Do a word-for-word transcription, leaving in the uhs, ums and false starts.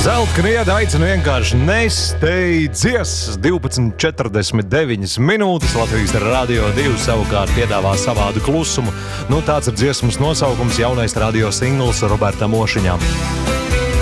Zeltknieda aicina vienkārši nesteidzies. divpadsmit četrdesmit deviņas minūtes Latvijas Radio divi savukārt piedāvā savādu klusumu. Nu, tāds ir dziesmas nosaukums, jaunais radio singls Robertam Ošiņam.